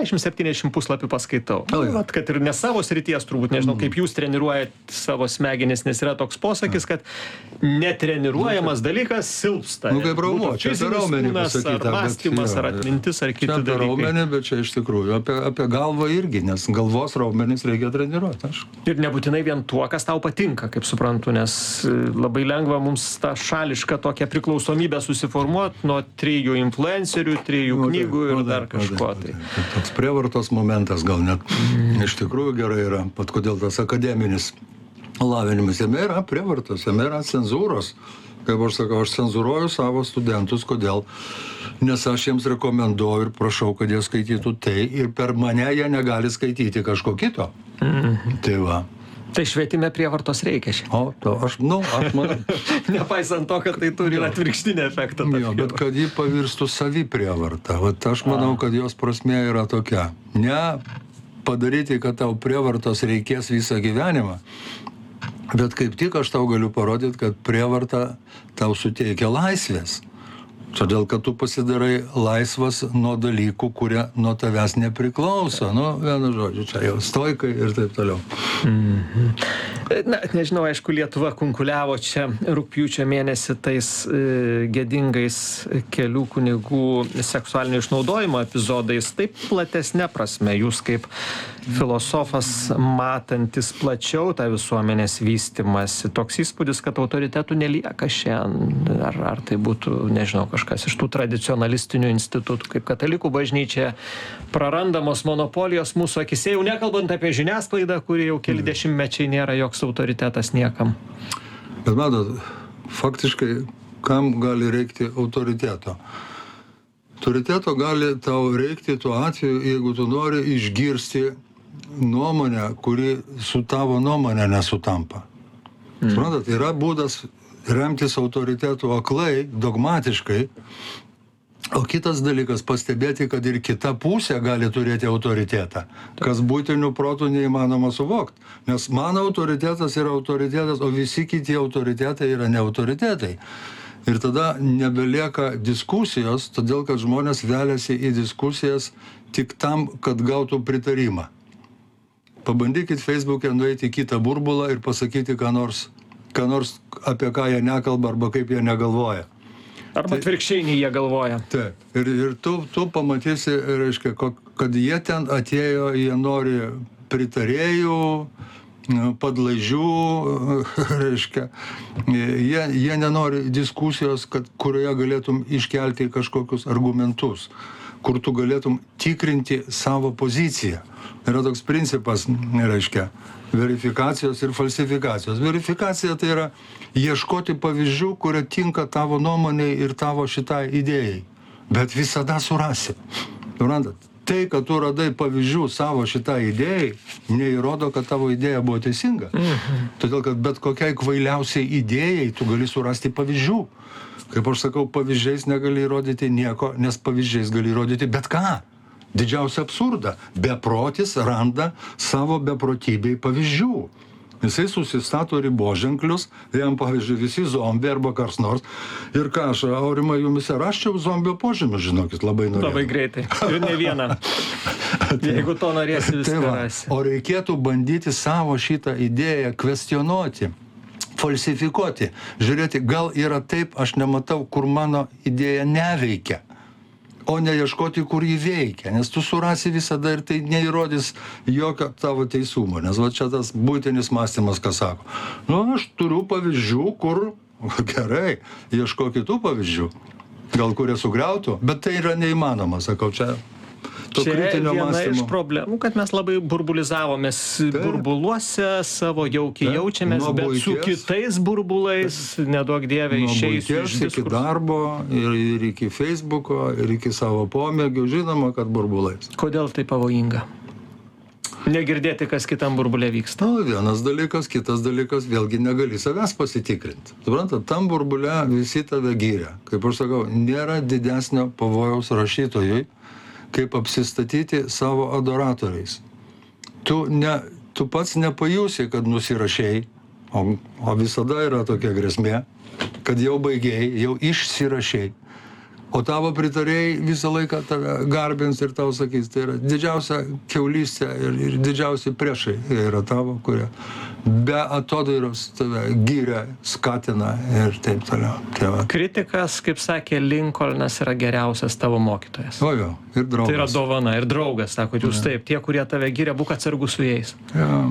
70 puslapių paskaitau. Vat, kad ir ne savo srities, turbūt, nežinau, kaip jūs treniruojat savo smegenis, nes yra toks posakis, kad netreniruojamas dalykas silpsta. Kaip raumo, čia apie raumenį pasakyta. Ar mąstymas, ar atmintis, ar kiti dalykai. Čia apie raumenį, bet čia iš tikrųjų apie galvą irgi, nes galvos raumenis reikia treniruoti. Ir nebūtinai vien tuo, kas tau patinka, kaip suprantu, nes labai lengva mums tą šališką tokią priklausomybę susiformuoti nuo 3 influencerių, 3 knygų ir dar kažko. Toks prievartos momentas gal net iš tikrųjų gerai yra, pat kodėl tas akademinis lavinimas, jame yra prievartos, jame yra cenzūros. Kaip aš sakau, aš cenzūruoju savo studentus, kodėl? Nes aš jiems rekomenduoju ir prašau, kad jie skaitytų tai ir per mane jie negali skaityti kažko kito. Tai va. Tai švietime prievartos reikia šiandien. Aš manau. Nepaisant to, kad tai turi atvirkštinį efektą. Jo, bet kad jį pavirstų savi prievartą. Vat aš manau, kad jos prasmė yra tokia. Ne padaryti, kad tau prievartos reikės visą gyvenimą, bet kaip tik aš tau galiu parodyti, kad prievarta tau suteikia laisvės. Todėl, kad tu pasidarai laisvas nuo dalykų, kurie nuo tavęs nepriklauso. Vienu žodžiu, čia jau stoikai ir taip toliau. Na, nežinau, aišku, Lietuva kunkuliavo čia rugpjūčio mėnesį tais gėdingais kelių kunigų seksualinio išnaudojimo epizodais. Taip platesnė prasme, jūs kaip filosofas matantis plačiau tą visuomenės vystimąsi, toks įspūdis, kad autoritetų nelieka šiandien. Ar tai būtų, nežinau, kažkas iš tų tradicionalistinių institutų, kaip katalikų bažnyčia, prarandamos monopolijos mūsų akise, jau nekalbant apie žiniasklaidą, kuri jau keli dešimtmečiai nėra joks autoritetas niekam. Bet matot, faktiškai, kam gali reikti autoriteto? Autoriteto gali tau reikti tuo atveju, jeigu tu nori išgirsti nuomonę, kuri su tavo nuomonė nesutampa. Suprantat, yra būdas remtis autoritetu aklai, dogmatiškai, o kitas dalykas pastebėti, kad ir kita pusė gali turėti autoritetą, kas būtiniu protu neįmanoma suvokti. Nes mano autoritetas yra autoritetas, o visi kiti autoritetai yra ne autoritetai. Ir tada nebelieka diskusijos, todėl kad žmonės veliasi į diskusijas tik tam, kad gautų pritarimą. Pabandykit Facebook'e nueiti į kitą burbulą ir pasakyti ką nors, apie ką jie nekalba arba kaip jie negalvoja. Arba atvirkščiai nei jie galvoja. Taip. Ir tu pamatysi, reiškia, kad jie ten atėjo, jie nori pritarėjų, padlaižių, reiškia, jie nenori diskusijos, kurioje galėtum iškelti kažkokius argumentus, kur tu galėtum tikrinti savo poziciją. Yra toks principas, reiškia, verifikacijos ir falsifikacijos. Verifikacija tai yra ieškoti pavyzdžių, kurie tinka tavo nuomonei ir tavo šitai idėjai. Bet visada surasi. Suprantat? Tai, kad tu radai pavyzdžių savo šitai idėjai, neįrodo, kad tavo idėja buvo teisinga. Todėl, kad bet kokiai kvailiausiai idėjai tu gali surasti pavyzdžių. Kaip aš sakau, pavyzdžiais negali įrodyti nieko, nes pavyzdžiais gali įrodyti bet ką. Didžiausia absurda. Beprotis randa savo beprotybei pavyzdžių. Jisai susistato riboženklius, jam pavyzdžiui visi zombiai arba kars nors. Ir ką aš, Aurimai, jumise raščiau zombio požymius, žinokit, labai norėjau. Labai greitai. Ir ne vieną. Jeigu to norėsi, viską rasi. O reikėtų bandyti savo šitą idėją kvestionuoti, falsifikuoti. Žiūrėti, gal yra taip, aš nematau, kur mano idėja neveikia. O neieškoti, kur jį veikia, nes tu surasi visada ir tai neįrodys jokio tavo teisumo, nes va čia tas būtinis mąstymas, ką sako. Aš turiu pavyzdžių, kur, gerai, ieško kitų pavyzdžių, gal kurie sugriautų, bet tai yra neįmanoma, sakau, čia to kritinio mąstymo. Čia viena iš problemų, kad mes labai burbulizavomės burbuluose, savo jaukiai jaučiamės, bet su kitais burbulais, neduok dievė, išeisiu iš diskurso. Iki darbo, ir iki Facebooko, ir iki savo pomėgių, žinoma, kad burbulais. Kodėl tai pavojinga? Negirdėti, kas kitam burbulė vyksta. Vienas dalykas, kitas dalykas, vėlgi negali savęs pasitikrinti. Suprantat, tam burbulė visi tave gyrė. Kaip aš sakau, nėra didesnio pavojaus rašytojui, kaip apsistatyti savo adoratoriais. Tu pats nepajusi, kad nusirašėjai, o visada yra tokia grėsmė, kad jau baigėjai, jau išsirašėjai. O tavo pritarėjai visą laiką tave garbins ir tau sakys, tai yra didžiausia kiaulystė ir didžiausi priešai yra tavo, kurie be atodairos tave gyria, skatina ir taip toliau. Tai va. Kritikas, kaip sakė Lincolnas, yra geriausias tavo mokytojas. O jo, ir draugas. Tai yra dovana, ir draugas, sakot, jūs taip, tie, kurie tave gyria, būk atsargus su jais. Ja.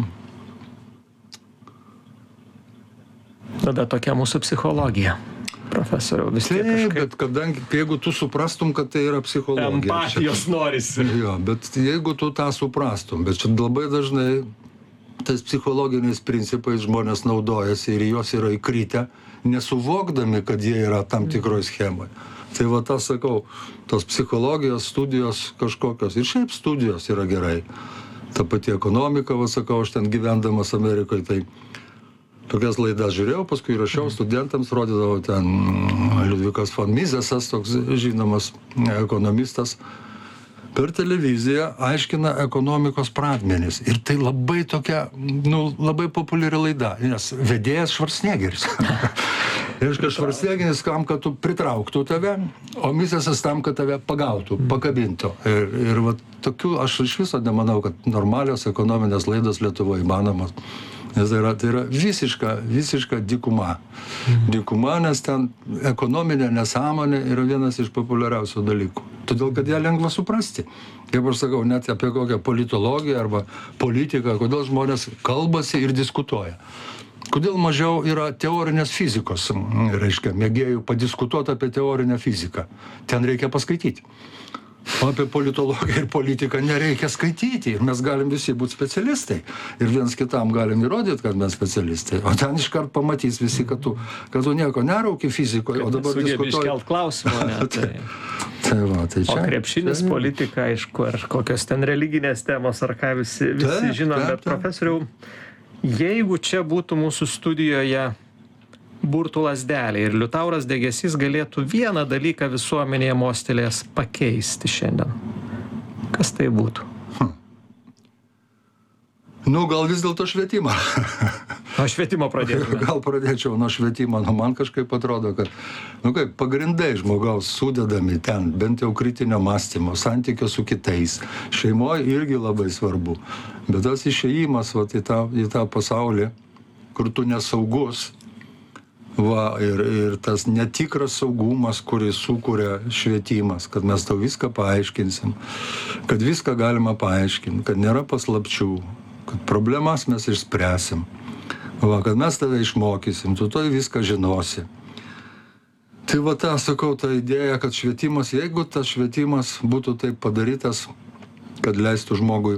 Tada tokia mūsų psichologija. Profesoriau, vis tiek Taip, bet kadangi, jeigu tu suprastum, kad tai yra psichologija. empatijos norisi. Jo, bet jeigu tu tą suprastum, bet čia labai dažnai tais psichologiniais principais žmonės naudojasi ir juos yra įkritę, nesuvokdami, kad jie yra tam tikroj schemai. Tai va tas, sakau, tos psichologijos studijos kažkokios, ir šiaip studijos yra gerai. Ta pati ekonomika, va sakau, aš ten gyvendamas Amerikoje, tai tokias laidas žiūrėjau, paskui rašiau studentams, rodydavau ten Liudvikas von Misesas, toks žinomas ekonomistas, per televiziją aiškina ekonomikos pradmenis. Ir tai labai tokia, labai populiari laida, nes vedėjas Švarcnegeris. Reiškia, Švarcnegeris tam, kad tu pritrauktų tave, o Misesas tam, kad tave pagautų, pakabintų. Ir va, tokių, aš iš viso nemanau, kad normalios ekonominės laidos Lietuvoje įmanomas. Nes tai yra visiška dykuma. Dykuma, nes ten ekonominė nesąmonė yra vienas iš populiariausių dalykų. Todėl, kad ją lengva suprasti. Kaip aš sakau, net apie kokią politologiją arba politiką, kodėl žmonės kalbasi ir diskutuoja. Kodėl mažiau yra teorinės fizikos, reiškia, mėgėjų padiskutuoti apie teorinę fiziką. Ten reikia paskaityti. O apie politologiją ir politiką nereikia skaityti. Ir mes galim visi būti specialistai. Ir viens kitam galim įrodyti, kad mes specialistai. O ten iškart pamatys visi, kad tu nieko nerauki fizikoje, o dabar diskutuoji. Iškelt klausimą, ne? Tai va, tai čia. O krepšinis, politika, aišku, ar kokios ten religinės temos, ar ką visi žinom. Bet profesoriau, jeigu čia būtų mūsų studijoje burtų lazdelė ir Liutauras Degėsys galėtų vieną dalyką visuomenėje mostelės pakeisti šiandien, kas tai būtų? Gal vis dėlto švietimą. Nuo švietimo pradėtume. Gal pradėčiau nuo švietimo, man kažkaip atrodo, kad kaip pagrindai žmogaus sudedami ten, bent jau kritinio mąstymo, santykio su kitais, šeimoje irgi labai svarbu. Bet tas išėjimas į tą pasaulį, kur tu nesaugus, ir tas netikras saugumas, kurį sukuria švietimas, kad mes tau viską paaiškinsim, kad viską galima paaiškinti, kad nėra paslapčių, kad problemas mes išspręsim, kad mes tave išmokysim, tu to viską žinosi. Tai sakau, ta idėja, kad švietimas, jeigu tas švietimas būtų taip padarytas, kad leistų žmogui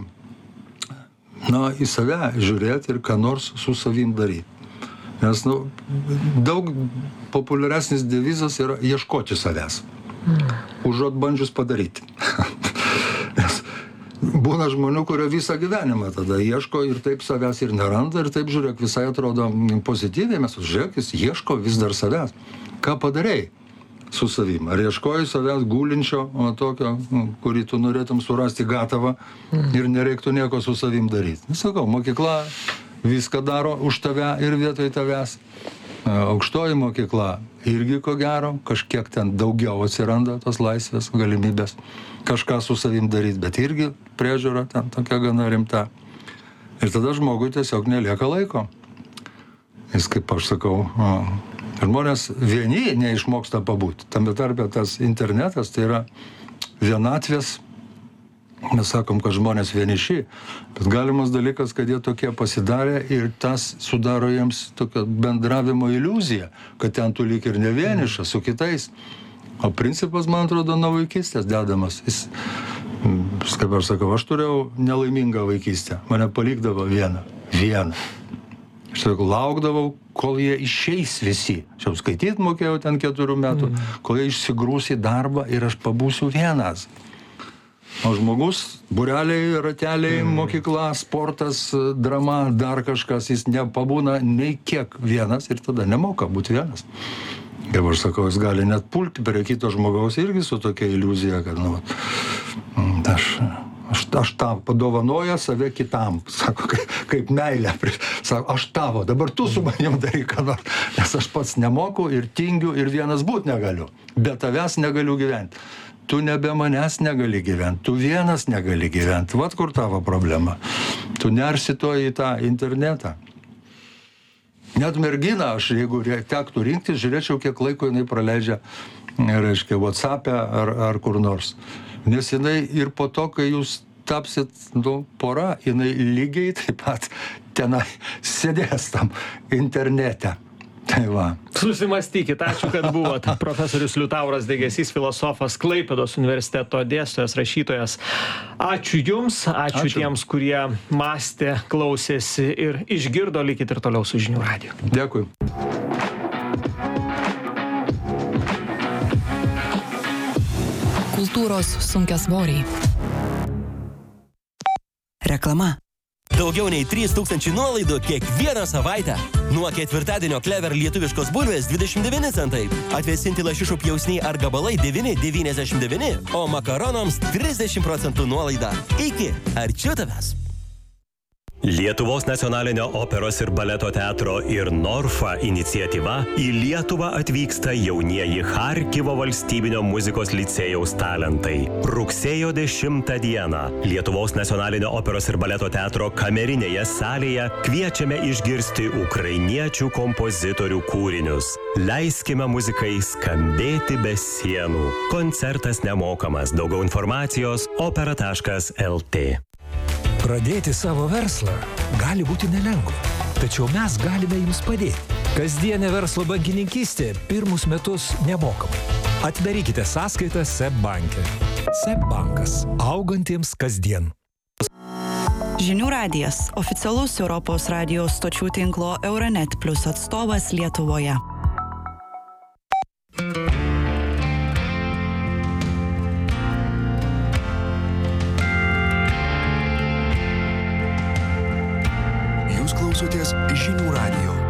į save žiūrėti ir ką nors su savim daryti. Nes daug populiaresnis devizas yra ieškoti savęs, užuot bandžius padaryti. Nes būna žmonių, kurie visą gyvenimą tada ieško ir taip savęs ir neranda, ir taip žiūrėk, visai atrodo pozityviai, mes žiūrėk, jis ieško vis dar savęs. Ką padarei su savim? Ar ieškoji savęs gulinčio, tokio, kurį tu norėtum surasti gatavą ir nereiktų nieko su savim daryti? Sakau, mokykla viską daro už tave ir vietoj tavęs. Aukštoji mokykla irgi ko gero, kažkiek ten daugiau atsiranda tos laisvės, galimybės kažką su savim daryti, bet irgi priežiūra ten tokia gana rimta. Ir tada žmogui tiesiog nelieka laiko. Jis, kaip aš sakau, žmonės vieni neišmoksta pabūti. Tam tarpe tas internetas, tai yra vienatvės. Mes sakom, kad žmonės vieniši, bet galimas dalykas, kad jie tokie pasidarė ir tas sudaro jiems tokią bendravimo iliuziją, kad ten tu lyg ir ne vienišas su kitais. O principas, man atrodo, nuo vaikystės dedamas. Jis, kaip aš sakau, aš turėjau nelaimingą vaikystę. Mane palikdavo vieną. Aš laukdavau, kol jie išeis visi. Aš jau skaityti mokėjau ten 4 metų, kol jie išsigrūs į darbą ir aš pabūsiu vienas. O žmogus, būreliai, rateliai, mokykla, sportas, drama, dar kažkas, jis nepabūna nei kiek vienas ir tada nemoka būti vienas. Kaip aš sakau, jis gali net pulti prie kito žmogaus irgi su tokia iliuzija, kad Aš tau padovanoja save kitam, sako, kaip meilę. Sako, aš tavo, dabar tu su manim daryk ką nors, nes aš pats nemoku ir tingiu ir vienas būt negaliu. Be tavęs negaliu gyventi. Tu nebe manęs negali gyventi, tu vienas negali gyventi. Vat kur tavo problema. Tu nersi to į tą internetą. Net merginą aš, jeigu tektų rinktis, žiūrėčiau, kiek laiko jinai praleidžia, reiškia, WhatsApp'e ar kur nors. Nes jinai ir po to, kai jūs tapsit, pora, jinai lygiai taip pat tenai sėdės tam internete. Tai va. Susimastykit, ačiū, kad buvot. Profesorius Liutauras Degėsys, filosofas, Klaipėdos universiteto dėstytojas, rašytojas. Ačiū Jums, ačiū tiems, kurie mąstė, klausėsi ir išgirdo, likit ir toliau su Žinių radiju. Dėkui. Kultūros sunkiasvoriai. Reklama. Daugiau nei 3000 nuolaidų kiekvieną savaitę. Nuo ketvirtadienio Clever lietuviškos bulvės 29 centai. Atvėsinti lašišų pjausniai ar gabalai 9,99, o makaronams 30% nuolaida. Iki arčiau tavęs. Lietuvos nacionalinio operos ir baleto teatro ir Norfa iniciatyva į Lietuvą atvyksta jaunieji Charkivo valstybinio muzikos licėjaus talentai. Rugsėjo 10 dieną Lietuvos nacionalinio operos ir baleto teatro kamerinėje salėje kviečiame išgirsti ukrainiečių kompozitorių kūrinius. Leiskime muzikai skambėti be sienų. Koncertas nemokamas. Daugiau informacijos opera.lt. Pradėti savo verslą gali būti nelengva, tačiau mes galime jums padėti. Kasdienė verslo bankininkystė pirmus metus nemokamai. Atidarykite sąskaitą SEB banke. SEB bankas. Augantiems kasdien. Žinių radijas – oficialus Europos radijos stočių tinklo Euronet Plus atstovas Lietuvoje. Jūs klausotės Žinių radijo.